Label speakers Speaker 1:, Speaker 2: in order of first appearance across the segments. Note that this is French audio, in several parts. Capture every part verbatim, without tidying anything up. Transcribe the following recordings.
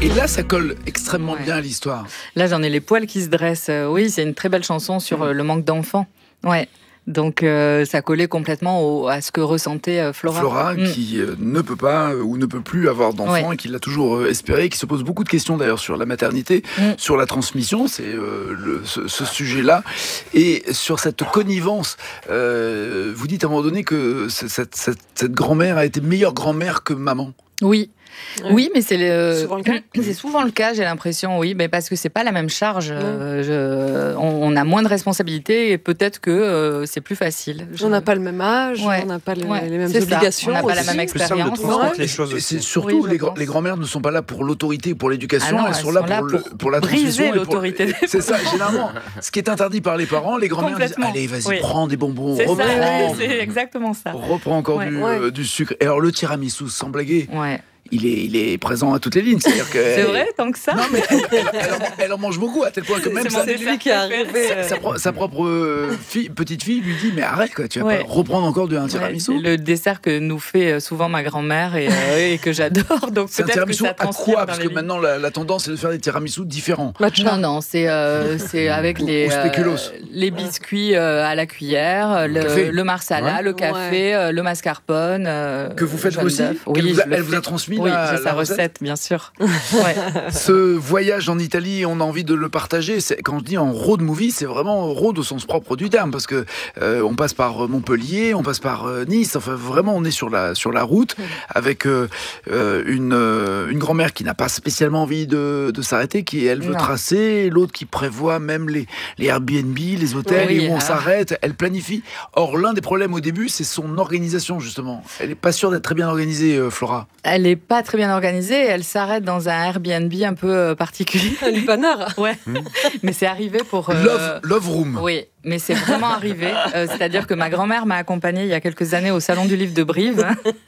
Speaker 1: Et là, ça colle extrêmement
Speaker 2: Ouais.
Speaker 1: bien à l'histoire.
Speaker 2: Là, j'en ai les poils qui se dressent. Euh, Oui, c'est une très belle chanson sur euh, le manque d'enfants. Ouais. Donc, euh, ça collait complètement au- à ce que ressentait euh, Flora.
Speaker 1: Flora,
Speaker 2: Mm.
Speaker 1: qui euh, ne peut pas euh, ou ne peut plus avoir d'enfants
Speaker 2: Ouais.
Speaker 1: et qui l'a toujours euh, espéré, qui se pose beaucoup de questions d'ailleurs sur la maternité,
Speaker 2: Mm.
Speaker 1: sur la transmission, c'est euh, le- ce, ce sujet-là, et sur cette connivence. Euh, vous dites à un moment donné que c- cette, cette, cette grand-mère a été meilleure grand-mère que maman.
Speaker 2: Oui.
Speaker 3: Ouais.
Speaker 2: Oui, mais c'est le...
Speaker 3: Souvent le cas.
Speaker 2: C'est souvent le cas, j'ai l'impression, oui, mais parce que c'est pas la même charge. euh, je- on, on a moins de responsabilités et peut-être que euh, c'est plus facile. Je-
Speaker 3: On n'a pas le même âge,
Speaker 2: Ouais.
Speaker 3: on n'a pas les,
Speaker 2: Ouais,
Speaker 3: les mêmes
Speaker 2: c'est ça.
Speaker 3: obligations.
Speaker 2: On n'a pas la
Speaker 3: aussi.
Speaker 2: même
Speaker 4: C'est plus simple de
Speaker 2: expérience.
Speaker 4: transmettre
Speaker 3: Ouais.
Speaker 4: les choses
Speaker 1: Et
Speaker 4: aussi.
Speaker 1: c'est surtout,
Speaker 2: Oui, je
Speaker 1: les, gr-
Speaker 2: pense.
Speaker 1: les grand-mères ne sont pas là pour l'autorité, pour l'éducation,
Speaker 2: Ah non,
Speaker 1: elles, sont là, pour, le- pour la
Speaker 2: briser
Speaker 1: transmission. et pour-
Speaker 2: l'autorité des
Speaker 1: C'est ça, généralement. Ce qui est interdit par les parents, les grand-mères disent
Speaker 2: Complètement.
Speaker 1: allez, vas-y,
Speaker 2: Oui.
Speaker 1: prends des bonbons,
Speaker 2: C'est ça,
Speaker 1: reprends,
Speaker 2: oui, c'est exactement ça.
Speaker 1: reprends encore
Speaker 2: Ouais.
Speaker 1: du,
Speaker 3: Ouais.
Speaker 1: euh, du sucre. Et alors, le tiramisu, sans blaguer,
Speaker 2: Ouais.
Speaker 1: il est, il est présent à toutes les lignes. C'est-à-dire que
Speaker 2: C'est vrai, tant que ça.
Speaker 1: Non, mais elle, elle- elle en, elle en mange beaucoup, à tel point que même
Speaker 2: C'est
Speaker 1: sa,
Speaker 2: mon
Speaker 3: C'est lui qui est arrivé.
Speaker 1: sa, sa pro- sa propre euh, fille, petite fille lui dit mais arrête, quoi, tu vas
Speaker 2: Ouais.
Speaker 1: pas reprendre encore de un
Speaker 2: Ouais,
Speaker 1: tiramisu.
Speaker 2: c'est le dessert que nous fait euh, souvent ma grand-mère et, euh, et que j'adore. Donc
Speaker 1: C'est un
Speaker 2: peut-être que
Speaker 1: tiramisu
Speaker 2: ça
Speaker 1: à
Speaker 2: transpire
Speaker 1: quoi?
Speaker 2: dans
Speaker 1: Parce
Speaker 2: les
Speaker 1: que
Speaker 2: lignes.
Speaker 1: maintenant, la, la tendance, c'est de faire des tiramisus différents.
Speaker 3: Matcha.
Speaker 2: Non, non, c'est euh, c'est avec
Speaker 1: Ou-
Speaker 2: les,
Speaker 1: ou spéculoos.
Speaker 2: euh, les biscuits euh, à la cuillère, le,
Speaker 1: café.
Speaker 2: le marsala,
Speaker 4: Ouais.
Speaker 2: le café, euh, le mascarpone. euh,
Speaker 1: Que vous faites
Speaker 2: jaune
Speaker 1: vous aussi
Speaker 2: d'œuf.
Speaker 1: Qu'elle
Speaker 2: Oui,
Speaker 1: vous a-
Speaker 2: je le
Speaker 1: elle vous a
Speaker 2: fais.
Speaker 1: transmis
Speaker 2: Oui,
Speaker 1: la-
Speaker 2: j'ai
Speaker 1: la
Speaker 2: sa
Speaker 1: recette
Speaker 2: recette, bien sûr. Ouais.
Speaker 1: Ce voyage en Italie, on a envie de le partager. C'est- Quand je dis en road movie, c'est vraiment road au sens propre du terme, parce que euh, on passe par Montpellier, on passe par euh, Nice. Enfin, vraiment, on est sur la sur la route avec euh, euh, une euh, une grand-mère qui n'a pas spécialement envie de, de s'arrêter, qui elle veut
Speaker 2: Non.
Speaker 1: tracer, l'autre qui prévoit même les les Airbnb, les hôtels
Speaker 2: Oui,
Speaker 1: et où on
Speaker 2: ah.
Speaker 1: s'arrête. Elle planifie. Or, l'un des problèmes au début, c'est son organisation justement. Elle est pas sûre d'être très bien organisée, euh, Flora.
Speaker 2: Elle n'est pas très bien organisée. Elle s'arrête dans un Airbnb un peu euh, particulier.
Speaker 3: Un lupanar.
Speaker 2: Ouais. Mais c'est arrivé pour. euh,
Speaker 1: Love Love Room.
Speaker 2: Oui, mais c'est vraiment arrivé. Euh, C'est-à-dire que ma grand-mère m'a accompagnée il y a quelques années au Salon du Livre de Brive.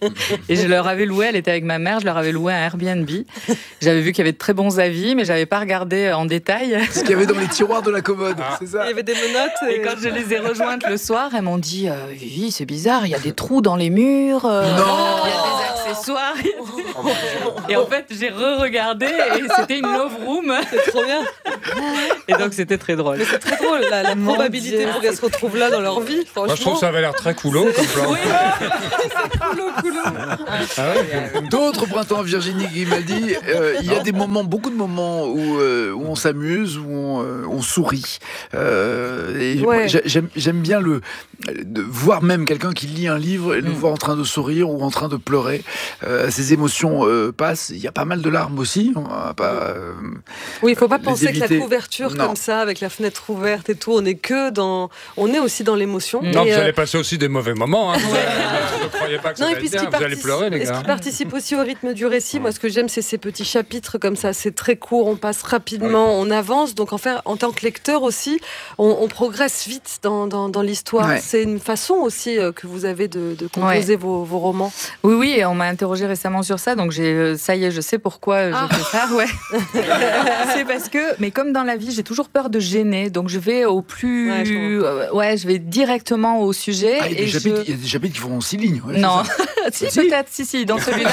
Speaker 2: Et je leur avais loué, elle était avec ma mère, je leur avais loué un Airbnb. J'avais vu qu'il y avait de très bons avis, mais je n'avais pas regardé en détail.
Speaker 1: Ce qu'il y avait dans les tiroirs de la commode,
Speaker 4: Ah.
Speaker 1: c'est
Speaker 3: Il
Speaker 1: ça.
Speaker 3: y avait des menottes.
Speaker 2: Et quand je les ai rejointes le soir, elles m'ont dit euh, Vivi, c'est bizarre, il y a des trous dans les murs. euh,
Speaker 1: Non.
Speaker 2: Il y a des accessoires. Et en fait, j'ai re-regardé et c'était une love room.
Speaker 3: C'est trop bien.
Speaker 2: Et donc, c'était très drôle.
Speaker 3: Mais c'est très drôle, la, la
Speaker 2: Mon
Speaker 3: probabilité
Speaker 2: Dieu.
Speaker 3: pour qu'elles se retrouvent là dans leur vie. Franchement.
Speaker 4: Moi, je trouve que ça avait l'air très coolo comme plan.
Speaker 2: Oui,
Speaker 4: Ah ouais,
Speaker 1: D'autres printemps, Virginie Grimaldi, euh, il y a des moments, beaucoup de moments où, euh, où on s'amuse, où on, euh, on sourit. Euh, et
Speaker 3: Ouais.
Speaker 1: moi, j'ai- j'aime, j'aime bien le, de voir même quelqu'un qui lit un livre et le
Speaker 2: Mm.
Speaker 1: voir en train de sourire ou en train de pleurer. Euh, ces émotions euh, passent. Il y a pas mal de larmes aussi. On va pas, euh,
Speaker 3: Oui, il faut pas
Speaker 1: les
Speaker 3: penser que
Speaker 1: éviter.
Speaker 3: la couverture
Speaker 1: Non.
Speaker 3: comme ça, avec la fenêtre ouverte et tout, on est que dans, on est aussi dans l'émotion.
Speaker 2: Mm.
Speaker 4: Non,
Speaker 3: Et,
Speaker 4: vous
Speaker 3: euh,
Speaker 4: allez passer aussi des mauvais moments. Hein. Vous allez- ne croyez pas que ça
Speaker 3: Non, et
Speaker 4: va
Speaker 3: puis
Speaker 4: être
Speaker 3: ce qui,
Speaker 4: bien. Vous allez
Speaker 3: partici-
Speaker 4: pleurer, les
Speaker 3: et ce
Speaker 4: gars.
Speaker 3: qui participe aussi au rythme du récit, moi ce que j'aime, c'est ces petits chapitres comme ça, c'est très court, on passe rapidement, on avance. Donc en fait, en tant que lecteur aussi, on, on progresse vite dans, dans, dans l'histoire.
Speaker 1: Ouais.
Speaker 3: C'est une façon aussi euh, que vous avez de, de composer vos, vos romans.
Speaker 2: oui, oui, et on m'a interrogé récemment sur ça, donc j'ai, euh, ça y est, je sais pourquoi euh,
Speaker 3: Ah.
Speaker 2: j'ai fait ça. Ouais. C'est parce que, mais comme dans la vie, j'ai toujours peur de gêner, donc je vais au plus,
Speaker 3: Ouais, je comprends.
Speaker 2: euh, ouais, je vais directement au sujet.
Speaker 1: ah, il, y a des
Speaker 2: et
Speaker 1: chapitres,
Speaker 2: je...
Speaker 1: il y a des chapitres qui font six lignes. ouais,
Speaker 2: Non,
Speaker 1: c'est
Speaker 2: si,
Speaker 1: Si.
Speaker 2: peut-être, si, si, dans celui-là.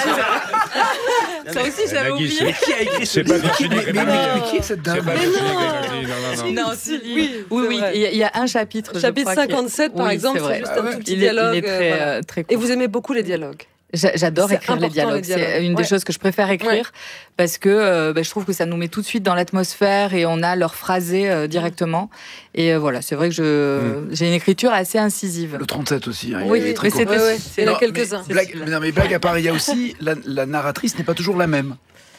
Speaker 2: c'est- ça aussi, je l'avais
Speaker 4: Nagui,
Speaker 2: oublié.
Speaker 4: c'est-
Speaker 1: ça. Qui a écrit
Speaker 4: C'est pas Virginie
Speaker 1: mais, mais, mais,
Speaker 4: Grimaldi.
Speaker 1: mais qui est cette
Speaker 4: C'est
Speaker 1: dame
Speaker 4: pas
Speaker 3: Mais
Speaker 4: Virginie
Speaker 3: non.
Speaker 4: Grimaldi, non, non, non.
Speaker 2: Non,
Speaker 3: Si,
Speaker 2: si,
Speaker 3: oui,
Speaker 2: oui,
Speaker 3: c'est
Speaker 2: oui,
Speaker 3: vrai.
Speaker 2: il y, a- il y a un chapitre. je
Speaker 3: Chapitre
Speaker 2: crois, qui est-
Speaker 3: cinquante-sept, par
Speaker 2: Oui,
Speaker 3: exemple,
Speaker 2: c'est
Speaker 3: c'est
Speaker 2: vrai.
Speaker 3: juste
Speaker 1: Ah
Speaker 3: un
Speaker 1: ouais.
Speaker 3: tout petit
Speaker 2: Il est, il
Speaker 3: dialogue.
Speaker 2: est très,
Speaker 3: euh, voilà.
Speaker 2: euh, très
Speaker 3: Et
Speaker 2: court.
Speaker 3: vous aimez beaucoup les dialogues.
Speaker 2: J'a- J'adore
Speaker 3: C'est
Speaker 2: écrire les
Speaker 3: important, les
Speaker 2: dialogues. C'est
Speaker 3: dialogues.
Speaker 2: une des
Speaker 3: Ouais.
Speaker 2: choses que je préfère écrire parce que euh, bah, je trouve que ça nous met tout de suite dans l'atmosphère et on a leur phrasé euh, directement. Et euh, voilà, c'est vrai que je j'ai une écriture assez incisive.
Speaker 1: Le trente-sept aussi. Hein, il
Speaker 2: Oui,
Speaker 1: est très
Speaker 2: mais
Speaker 1: court.
Speaker 2: c'était-
Speaker 3: Ouais, ouais.
Speaker 2: c'est-
Speaker 3: Il y en a
Speaker 1: Non,
Speaker 3: quelques-uns.
Speaker 1: mais blague, mais non, mais blague à part, il y a aussi la, la narratrice n'est pas toujours la même.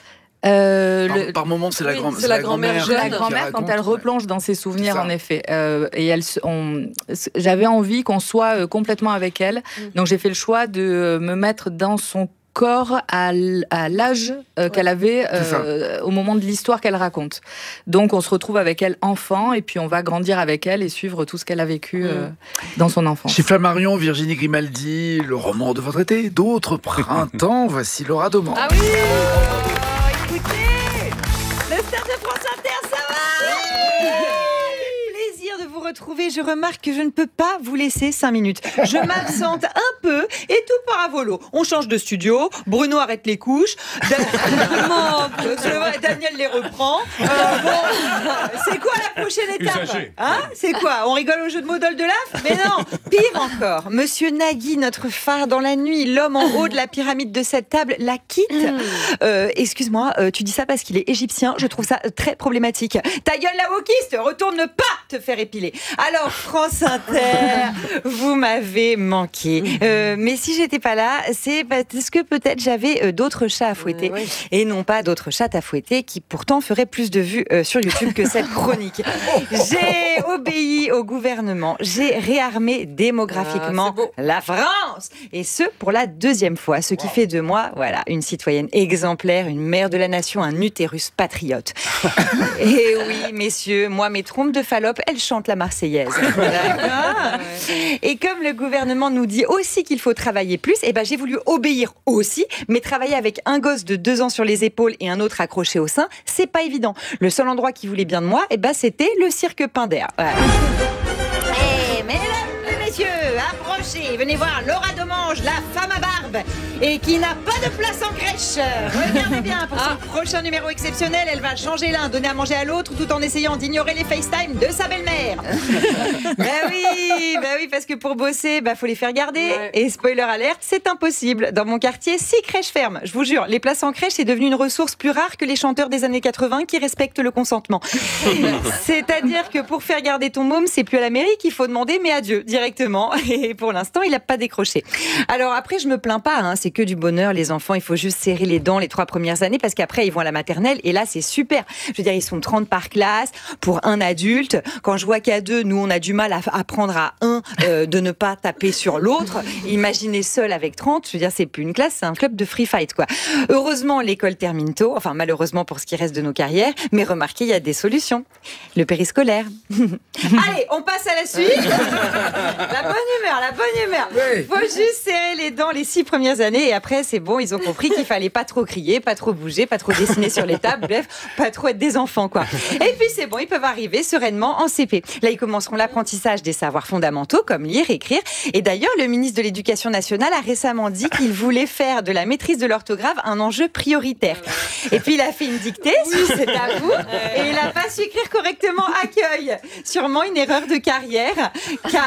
Speaker 2: Euh,
Speaker 1: Par,
Speaker 2: le-
Speaker 1: par moment, c'est la,
Speaker 3: Oui,
Speaker 1: grand-
Speaker 3: c'est la grand-mère
Speaker 1: grand-mère.
Speaker 3: jeune.
Speaker 2: La
Speaker 1: qui
Speaker 2: grand-mère, quand
Speaker 1: raconte,
Speaker 2: elle
Speaker 1: ouais.
Speaker 2: replonge dans ses souvenirs,
Speaker 1: C'est ça.
Speaker 2: en effet. Euh, et elle, se- on- j'avais envie qu'on soit euh, complètement avec elle. Donc j'ai fait le choix de me mettre dans son corps à l- à l'âge euh, qu'elle avait
Speaker 1: C'est ça.
Speaker 2: euh, au moment de l'histoire qu'elle raconte. Donc on se retrouve avec elle enfant et puis on va grandir avec elle et suivre tout ce qu'elle a vécu euh, dans son enfance.
Speaker 1: Chez Flammarion, Virginie Grimaldi, le roman de votre été, d'autres printemps, voici Laura Doman.
Speaker 3: Ah oui.
Speaker 5: Le Stade de France Inter, ça va Quel plaisir de vous retrouver. Je remarque que je ne peux pas vous laisser cinq minutes. Je m'absente un peu et tout part à volo. On change de studio. Bruno arrête les couches. Da- Daniel les reprend. Euh, bon, c'est quoi la prochaine étape,
Speaker 4: Usagé.
Speaker 5: hein? C'est quoi? On rigole au jeu de mots d'Oldelaf? Mais non, pire encore. Monsieur Nagui, notre phare dans la nuit, l'homme en haut de la pyramide de cette table, la quitte. Euh, excuse-moi, euh, tu dis ça parce qu'il est égyptien. Je trouve ça très problématique. Ta gueule, la wokiste, retourne ne pas te faire épiler. Alors, France Inter, vous m'avez manqué. Euh, mais si j'étais pas là, c'est parce que peut-être j'avais euh, d'autres chats à fouetter.
Speaker 3: Ouais, ouais.
Speaker 5: Et non pas d'autres chats à fouetter qui pourtant feraient plus de vues euh, sur YouTube que cette chronique. J'ai obéi au gouvernement. J'ai réarmé démographiquement
Speaker 3: Ah, c'est beau.
Speaker 5: la France. Et ce, pour la deuxième fois. Ce qui fait de moi, voilà, une citoyenne exemplaire, une mère de la nation, un utérus patriote. Et oui, messieurs, moi, mes trompes de Fallope, elles chantent la Marseillaise. D'accord. Et comme le gouvernement nous dit aussi qu'il faut travailler plus, eh ben, j'ai voulu obéir aussi, mais travailler avec un gosse de deux ans sur les épaules et un autre accroché au sein, c'est pas évident. Le seul endroit qui voulait bien de moi, eh ben, c'était le cirque Pinder. Voilà. Eh, mesdames et messieurs, approchez, venez voir Laura Domange, la femme à barbe, et qui n'a pas de place en crèche. Regardez bien, pour son prochain numéro exceptionnel, elle va changer l'un, donner à manger à l'autre, tout en essayant d'ignorer les FaceTime de sa belle-mère. Bah oui, bah oui, parce que pour bosser, bah faut les faire garder.
Speaker 3: Ouais.
Speaker 5: Et spoiler alerte, c'est impossible. Dans mon quartier, six crèches ferment. Je vous jure, les places en crèche, c'est devenu une ressource plus rare que les chanteurs des années quatre-vingts qui respectent le consentement. C'est-à-dire que pour faire garder ton môme, c'est plus à la mairie qu'il faut demander, mais à Dieu, directement. Et pour l'instant, il n'a pas décroché. Alors après, je me plains pas, hein, c'est que du bonheur, les enfants. Il faut juste serrer les dents les trois premières années, parce qu'après, ils vont à la maternelle, et là, c'est super. Je veux dire, ils sont trente par classe, pour un adulte. Quand je vois qu'à deux, nous, on a du mal à apprendre à un euh, de ne pas taper sur l'autre. Imaginez seul avec trente, je veux dire, c'est plus une classe, c'est un club de free fight, quoi. Heureusement, l'école termine tôt, enfin, malheureusement pour ce qui reste de nos carrières, mais remarquez, il y a des solutions. Le périscolaire. Allez, on passe à la suite. La bonne humeur, la bonne humeur.
Speaker 1: Oui.
Speaker 5: Faut juste serrer les dents les six premières années, et après, c'est bon, ils ont compris qu'il fallait pas trop crier, pas trop bouger, pas trop dessiner sur les tables, bref, pas trop être des enfants, quoi. Et puis, c'est bon, ils peuvent arriver sereinement en C P. Là, ils commenceront l'apprentissage des savoirs fondamentaux, comme lire, écrire. Et d'ailleurs, le ministre de l'Éducation nationale a récemment dit qu'il voulait faire de la maîtrise de l'orthographe un enjeu prioritaire. Et puis, il a fait une dictée, c'est à vous, et il n'a pas su écrire correctement accueil. Sûrement une erreur de carrière. K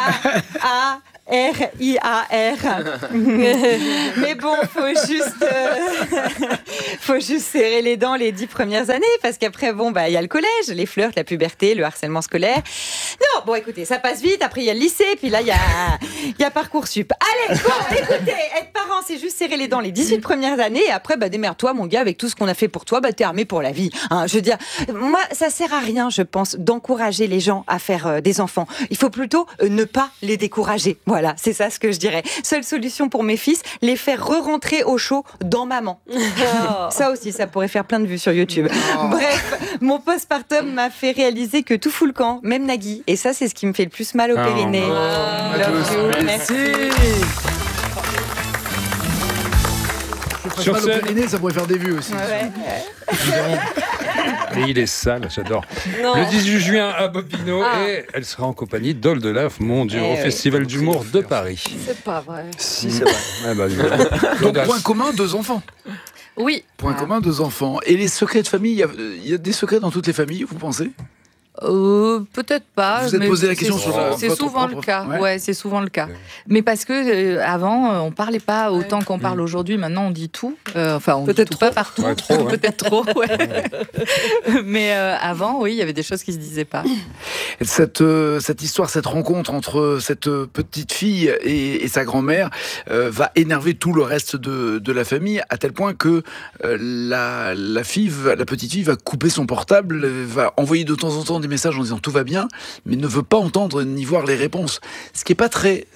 Speaker 5: A R I A R. Mais bon, faut juste, euh, faut juste serrer les dents les dix premières années, parce qu'après, bon, bah, il y a le collège, les flirts, la puberté, le harcèlement scolaire. Non, bon, écoutez, ça passe vite. Après, il y a le lycée, puis là, il y a, il y a Parcoursup. Allez, bon, écoutez, être parent, c'est juste serrer les dents les dix-huit premières années, et après, bah, démerde-toi, mon gars, avec tout ce qu'on a fait pour toi, bah, t'es armé pour la vie. Hein, je veux dire, moi, ça sert à rien, je pense, d'encourager les gens à faire euh, des enfants. Il faut plutôt euh, ne pas les décourager. Voilà. Voilà, c'est ça ce que je dirais. Seule solution pour mes fils, les faire re-rentrer au chaud dans maman. Ça aussi, ça pourrait faire plein de vues sur YouTube. Oh. Bref, mon postpartum m'a fait réaliser que tout fout le camp, même Nagui. Et ça, c'est ce qui me fait le plus mal au périnée.
Speaker 1: Oh.
Speaker 5: Oh. Love you. Merci.
Speaker 1: Sur mal au périnée, ça pourrait faire des vues aussi.
Speaker 5: Ouais.
Speaker 4: Et il est sale, j'adore.
Speaker 3: Non.
Speaker 4: Le dix-huit juin à Bobino,
Speaker 3: Ah.
Speaker 4: et elle sera en compagnie d'Oldelaf, mon Dieu,
Speaker 5: Eh
Speaker 4: au
Speaker 5: oui.
Speaker 4: Festival d'humour de Paris.
Speaker 3: C'est pas vrai.
Speaker 1: Si, c'est vrai.
Speaker 4: Ah bah,
Speaker 1: Donc,
Speaker 4: l'audace.
Speaker 1: point commun, deux enfants.
Speaker 2: Oui.
Speaker 1: Point commun, deux enfants. Et les secrets de famille, il y a- il y, a des secrets dans toutes les familles, vous pensez?
Speaker 2: Euh, peut-être pas.
Speaker 1: Vous êtes
Speaker 2: mais
Speaker 1: posé la
Speaker 2: c'est-
Speaker 1: question sur la-
Speaker 2: C'est
Speaker 1: votre
Speaker 2: souvent
Speaker 1: propre-
Speaker 2: le cas.
Speaker 1: Ouais.
Speaker 2: Ouais, c'est souvent le cas. Mais parce que euh, avant, euh, on parlait pas autant
Speaker 3: Ouais.
Speaker 2: qu'on parle aujourd'hui. Maintenant, on dit tout. Euh, enfin, on dit
Speaker 3: Peut-être
Speaker 2: tout
Speaker 3: trop.
Speaker 2: pas partout.
Speaker 4: Ouais, trop, ouais.
Speaker 2: Peut-être trop. Ouais. Mais euh, avant, oui, il y avait des choses qui se disaient pas.
Speaker 1: Cette, euh, cette histoire, cette rencontre entre cette euh, petite fille et, et sa grand-mère euh, va énerver tout le reste de, de la famille, à tel point que euh, la, la fille, va- la petite fille va couper son portable, va envoyer de temps en temps des messages en disant tout va bien, mais ne veut pas entendre ni voir les réponses. Ce qui est pas très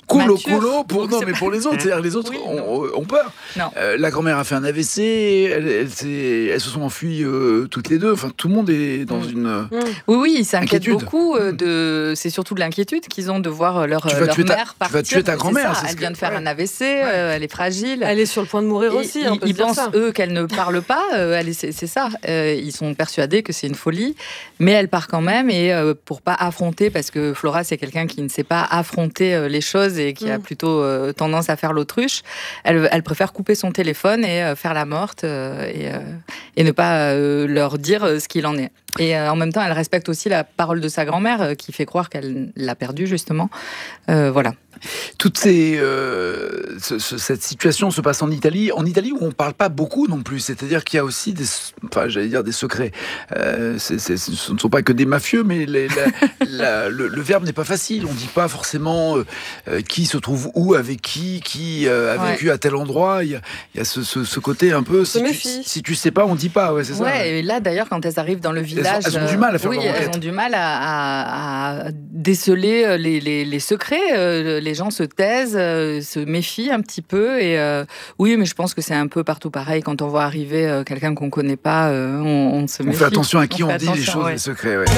Speaker 1: colo
Speaker 2: mature.
Speaker 1: colo pour
Speaker 2: Donc,
Speaker 1: non
Speaker 2: c'est
Speaker 1: mais
Speaker 2: pas-
Speaker 1: pour les autres, c'est-à-dire les autres
Speaker 2: Oui,
Speaker 1: ont, ont peur.
Speaker 2: Non.
Speaker 1: Euh, la grand-mère a fait un A V C, elle, elle s'est- elles se sont enfuies euh, toutes les deux. Enfin, tout le monde est dans
Speaker 2: Mm.
Speaker 1: une. euh,
Speaker 3: Mmh.
Speaker 2: Oui, oui, ils s'inquiètent
Speaker 1: Inquiétude.
Speaker 2: beaucoup. euh, de... C'est surtout de l'inquiétude qu'ils ont de voir leur,
Speaker 1: Tu vas
Speaker 2: leur
Speaker 1: tuer ta-
Speaker 2: mère
Speaker 1: tu vas
Speaker 2: partir.
Speaker 1: tuer ta
Speaker 2: C'est
Speaker 1: grand-mère,
Speaker 2: ça,
Speaker 1: c'est ce
Speaker 2: Elle
Speaker 1: que-
Speaker 2: vient de faire
Speaker 1: ouais.
Speaker 2: un A V C, euh, elle est fragile.
Speaker 3: Elle est sur le point de mourir
Speaker 2: Et
Speaker 3: aussi.
Speaker 2: ils,
Speaker 3: on peut
Speaker 2: ils
Speaker 3: se dire
Speaker 2: pensent,
Speaker 3: ça.
Speaker 2: eux, qu'elle ne parle pas. euh, elle est- c'est, c'est ça. Euh, ils sont persuadés que c'est une folie. Mais elle part quand même. Et euh, pour pas affronter, parce que Flora, c'est quelqu'un qui ne sait pas affronter euh, les choses et qui a
Speaker 3: Mm.
Speaker 2: plutôt euh, tendance à faire l'autruche, elle, elle préfère couper son téléphone et euh, faire la morte euh, et, euh, et ne pas euh, leur dire euh, ce qu'il en est. Et euh, en même temps, elle respecte aussi la parole de sa grand-mère, euh, qui fait croire qu'elle l'a perdue, justement. Euh, voilà.
Speaker 1: Toutes ces, euh, ce- ce- cette situation se passe en Italie, en Italie où on parle pas beaucoup non plus. C'est-à-dire qu'il y a aussi des, enfin, j'allais dire des secrets. Euh, c'est- c'est- ce ne sont pas que des mafieux, mais les- la- la- le, le verbe n'est pas facile. On dit pas forcément euh, euh, qui se trouve où, avec qui, qui euh, a
Speaker 2: Ouais.
Speaker 1: vécu à tel endroit. Il y a, il y a ce, ce- ce côté un peu.
Speaker 3: se
Speaker 1: Si tu,
Speaker 3: méfie.
Speaker 1: si tu sais pas, on dit pas. Ouais, c'est ça.
Speaker 2: Ouais, et là d'ailleurs, quand elles arrivent dans le village,
Speaker 1: elles ont du mal à faire
Speaker 2: oui,
Speaker 1: leur
Speaker 2: elles
Speaker 1: enquête.
Speaker 2: ont du mal à, à- à déceler euh, les, les- les secrets. Euh, Les gens se taisent, euh, se méfient un petit peu. Et euh, oui, mais je pense que c'est un peu partout pareil. Quand on voit arriver euh, quelqu'un qu'on connaît pas, euh, on, on se
Speaker 1: On
Speaker 2: méfie.
Speaker 1: fait attention à qui on,
Speaker 2: fait
Speaker 1: dit les
Speaker 2: attention,
Speaker 1: choses,
Speaker 2: ouais.
Speaker 1: les secrets. Ouais.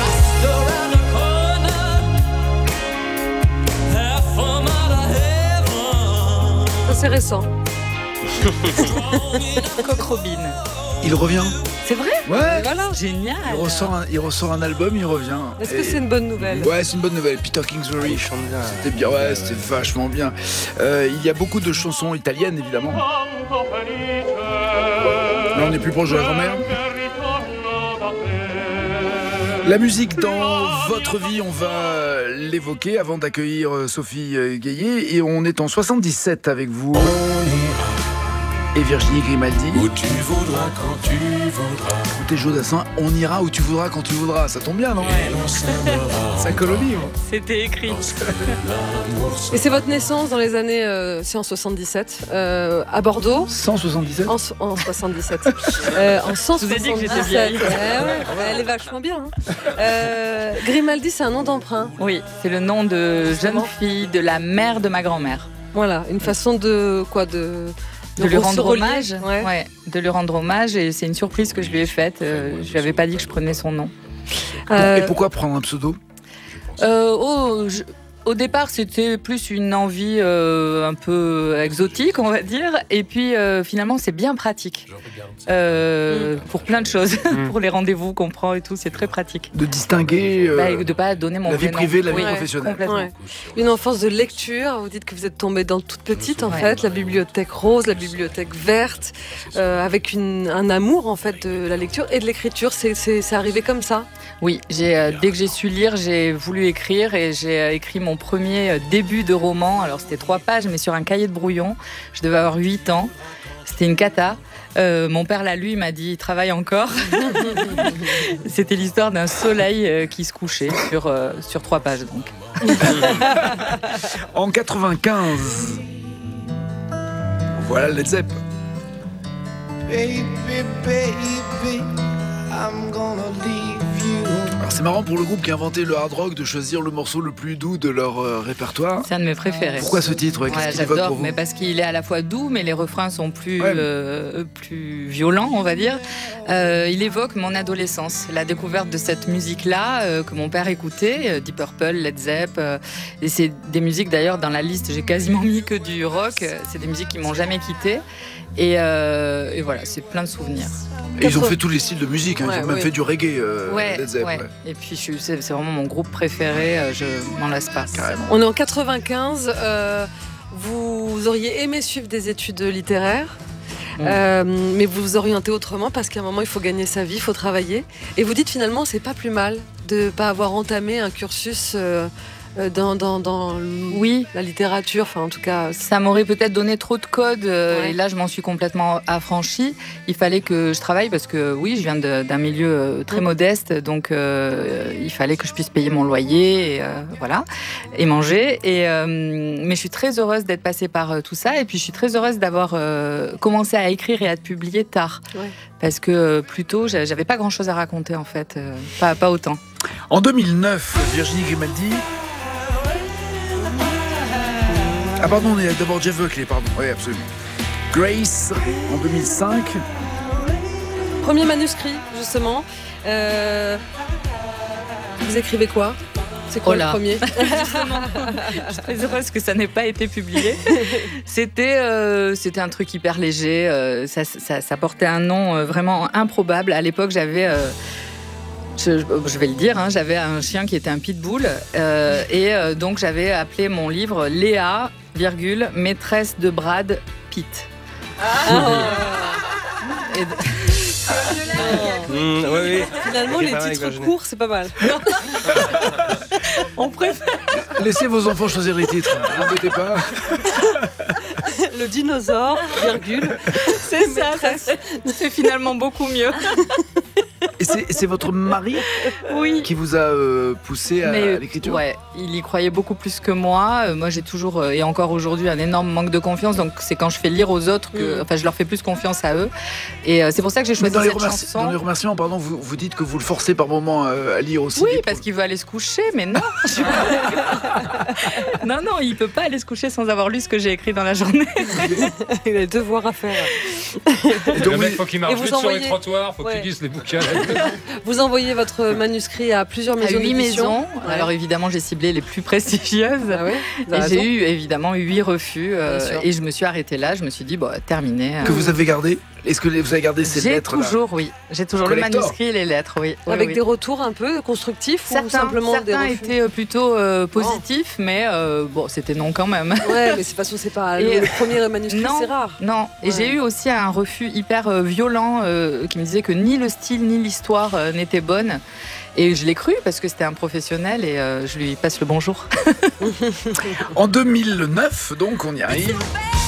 Speaker 3: Ça, c'est récent.
Speaker 2: Coq Robin.
Speaker 1: Il revient.
Speaker 2: C'est vrai.
Speaker 1: Ouais.
Speaker 2: Voilà, génial.
Speaker 1: Il ressort, un, il ressort un album, il revient.
Speaker 3: Est-ce
Speaker 1: Et-
Speaker 3: que c'est une bonne nouvelle?
Speaker 1: Ouais, c'est une bonne nouvelle. Peter Kingsbury, c'était bien, ouais, c'était vachement bien. Euh, il y a beaucoup de chansons italiennes, évidemment. Là, on est plus proche de la grand-mère. La musique dans votre vie, on va l'évoquer avant d'accueillir euh, Sophie euh, Gaillet. Et on est en soixante-dix-sept avec vous. Et Virginie Grimaldi.
Speaker 6: Où tu voudras, quand tu voudras.
Speaker 1: Écoutez, Jodassin, on ira où tu voudras quand tu voudras. Ça tombe bien, non? Ça colle au livre.
Speaker 2: C'était écrit.
Speaker 3: Et c'est votre naissance dans les années, euh, c'est en soixante-dix-sept, euh, à Bordeaux.
Speaker 1: cent soixante-dix-sept.
Speaker 3: En, so- en soixante-dix-sept. Euh, en cent
Speaker 2: Je vous ai dit que j'étais
Speaker 3: soixante-dix-sept.
Speaker 2: vieille.
Speaker 3: Ouais, ouais, elle est vachement bien. hein. Euh, Grimaldi, c'est un nom d'emprunt.
Speaker 2: Oui, c'est le nom de
Speaker 3: Justement.
Speaker 2: jeune fille de la mère de ma grand-mère.
Speaker 3: Voilà, une façon de quoi de
Speaker 2: De lui
Speaker 3: se
Speaker 2: rendre
Speaker 3: relier.
Speaker 2: hommage.
Speaker 3: Ouais.
Speaker 2: Ouais, de lui rendre hommage. Et c'est une surprise que je lui ai faite. Euh, je lui avais pas dit que je prenais son nom.
Speaker 3: Euh,
Speaker 1: Et pourquoi prendre un pseudo?
Speaker 2: Euh, oh, je- Au départ, c'était plus une envie euh, un peu exotique, on va dire. Et puis, euh, finalement, c'est bien pratique. Euh, Pour plein de choses. pour les rendez-vous qu'on prend et tout, c'est très pratique.
Speaker 1: De distinguer euh,
Speaker 2: Bah, de pas donner mon
Speaker 1: la vie
Speaker 2: vrai nom.
Speaker 1: privée de la vie
Speaker 2: Oui,
Speaker 1: professionnelle.
Speaker 2: complètement.
Speaker 3: Ouais. Une enfance de lecture, vous dites que vous êtes tombée dans le toute petite en
Speaker 2: Ouais.
Speaker 3: fait, la bibliothèque rose, la bibliothèque verte, euh, avec une- un amour en fait de la lecture et de l'écriture, c'est, c'est, c'est arrivé comme ça.
Speaker 2: Oui, j'ai, euh, dès que j'ai su lire, j'ai voulu écrire et j'ai euh, écrit mon premier euh, début de roman. Alors c'était trois pages, mais sur un cahier de brouillon. Je devais avoir huit ans. C'était une cata. Euh, mon père l'a lu, il m'a dit travaille encore. C'était l'histoire d'un soleil euh, qui se couchait sur, euh, sur trois pages donc.
Speaker 1: En quatre-vingt-quinze. Voilà Led Zepp.
Speaker 6: Baby, baby, I'm gonna leave you.
Speaker 1: Alors c'est marrant pour le groupe qui a inventé le hard rock de choisir le morceau le plus doux de leur euh, répertoire.
Speaker 2: C'est un de mes préférés.
Speaker 1: Pourquoi ce titre? Ouais,
Speaker 2: Ouais,
Speaker 1: qu'est-ce qu'il évoque
Speaker 2: j'adore,
Speaker 1: pour vous?
Speaker 2: mais parce qu'il est à la fois doux, mais les refrains sont plus,
Speaker 1: Ouais.
Speaker 2: euh, plus violents, on va dire. Euh, il évoque mon adolescence, la découverte de cette musique-là euh, que mon père écoutait, euh, Deep Purple, Led Zepp. euh, et c'est des musiques d'ailleurs dans la liste, j'ai quasiment mis que du rock. euh, C'est des musiques qui m'ont jamais quitté. Et, euh, et voilà, c'est plein de souvenirs.
Speaker 1: Et ils ont fait tous les styles de musique, hein.
Speaker 3: Ouais,
Speaker 1: ils ont même
Speaker 3: ouais.
Speaker 1: fait du reggae, euh,
Speaker 2: ouais,
Speaker 1: Led Zepp.
Speaker 2: ouais.
Speaker 1: ouais.
Speaker 2: Et puis je suis- c'est c'est vraiment mon groupe préféré, euh, je m'en lasse pas.
Speaker 1: Carrément.
Speaker 3: On est en quatre-vingt-quinze, euh, vous auriez aimé suivre des études littéraires.
Speaker 2: Mm.
Speaker 3: euh, mais vous vous orientez autrement parce qu'à un moment il faut gagner sa vie, il faut travailler. Et vous dites finalement c'est pas plus mal de pas avoir entamé un cursus euh, euh, dans, dans, dans l-
Speaker 2: Oui.
Speaker 3: la littérature, enfin en tout cas.
Speaker 2: Ça m'aurait peut-être donné trop de codes euh,
Speaker 3: Ouais.
Speaker 2: et là je m'en suis complètement affranchie. Il fallait que je travaille parce que oui, je viens de- d'un milieu euh, très
Speaker 3: Mm.
Speaker 2: modeste, donc euh, il fallait que je puisse payer mon loyer, et, euh, voilà, et manger. Et euh, mais je suis très heureuse d'être passée par euh, tout ça et puis je suis très heureuse d'avoir euh, commencé à écrire et à publier tard,
Speaker 3: Ouais.
Speaker 2: parce que euh, plus tôt j'a- j'avais pas grand-chose à raconter en fait, euh, pas pas autant.
Speaker 1: En deux mille neuf, Virginie Grimaldi Ah pardon, il y a d'abord Jeff Buckley, pardon. Oui, absolument. Grace, en deux mille cinq.
Speaker 3: Premier manuscrit, justement. Euh... Vous écrivez quoi ? C'est quoi
Speaker 2: Oh là.
Speaker 3: le premier ?
Speaker 2: Je suis très heureuse que ça n'ait pas été publié. C'était, euh, c'était un truc hyper léger. Euh, ça, ça, ça portait un nom euh, vraiment improbable. À l'époque, j'avais... Euh, Je, je vais le dire, hein, j'avais un chien qui était un pitbull euh, et euh, donc j'avais appelé mon livre Léa, virgule, maîtresse de Brad Pitt.
Speaker 3: Ah.
Speaker 2: Et,
Speaker 7: Mmh, oui, oui.
Speaker 3: Finalement,
Speaker 7: Ok,
Speaker 3: les
Speaker 7: pas mal,
Speaker 3: titres
Speaker 7: Virginie.
Speaker 3: courts, c'est pas mal.
Speaker 2: on préfère
Speaker 1: Laissez vos enfants choisir les titres, ne vous embêtez pas.
Speaker 3: Le dinosaure, virgule.
Speaker 2: c'est ça, ça c'est, c'est finalement beaucoup mieux.
Speaker 1: Et c'est, c'est votre mari
Speaker 2: Oui.
Speaker 1: qui vous a euh, poussé à,
Speaker 2: Mais,
Speaker 1: à l'écriture ?
Speaker 2: Ouais, il y croyait beaucoup plus que moi. Euh, moi, j'ai toujours euh, et encore aujourd'hui un énorme manque de confiance. Donc, c'est quand je fais lire aux autres que,
Speaker 3: Mm.
Speaker 2: enfin, je leur fais plus confiance à eux. Et euh, c'est pour ça que j'ai
Speaker 1: Mais
Speaker 2: choisi
Speaker 1: dans les,
Speaker 2: cette
Speaker 1: remerci-
Speaker 2: chanson.
Speaker 1: dans les remerciements, pardon, vous, vous dites que vous le forcez par moments euh, à lire aussi.
Speaker 2: Oui,
Speaker 1: des
Speaker 2: parce
Speaker 1: pro-
Speaker 2: qu'il veut aller se coucher, mais non. non, non, il peut pas aller se coucher sans avoir lu ce que j'ai écrit dans la journée.
Speaker 3: Il a des devoirs à faire.
Speaker 1: Et donc,
Speaker 4: Le mec,
Speaker 1: vous-
Speaker 4: faut qu'il
Speaker 3: Et
Speaker 4: marche
Speaker 3: vous
Speaker 4: vite sur les
Speaker 3: envoyez-
Speaker 4: trottoirs, faut
Speaker 3: Ouais.
Speaker 4: qu'il lise les bouquins.
Speaker 3: Vous envoyez votre manuscrit à plusieurs
Speaker 2: À
Speaker 3: maisons
Speaker 2: huit
Speaker 3: d'édition.
Speaker 2: maisons.
Speaker 3: Ouais.
Speaker 2: Alors évidemment, j'ai ciblé les plus prestigieuses.
Speaker 3: Ah oui, vous
Speaker 2: Et
Speaker 3: avez
Speaker 2: j'ai
Speaker 3: raison.
Speaker 2: eu évidemment huit refus euh,
Speaker 3: Bien sûr.
Speaker 2: et je me suis arrêtée là. Je me suis dit bon, terminé.
Speaker 1: que vous avez gardé ? Est-ce que vous avez gardé ces
Speaker 2: J'ai
Speaker 1: lettres là
Speaker 2: toujours, oui, j'ai toujours
Speaker 1: Collector.
Speaker 2: le manuscrit et les lettres, oui. Oui,
Speaker 3: Avec
Speaker 2: oui.
Speaker 3: des retours un peu constructifs ou
Speaker 2: Certains,
Speaker 3: simplement des
Speaker 2: certains
Speaker 3: refus.
Speaker 2: étaient euh, plutôt euh, positifs, mais euh, bon, c'était non quand même.
Speaker 3: Ouais, mais de toute façon, c'est pas
Speaker 2: Et
Speaker 3: le, le premier manuscrit,
Speaker 2: non.
Speaker 3: c'est rare.
Speaker 2: Non, et
Speaker 3: Ouais.
Speaker 2: j'ai eu aussi un refus hyper euh, violent euh, qui me disait que ni le style ni l'histoire euh, n'étaient bonnes. Et je l'ai cru parce que c'était un professionnel et euh, je lui passe le bonjour.
Speaker 1: En deux mille neuf, donc on y arrive.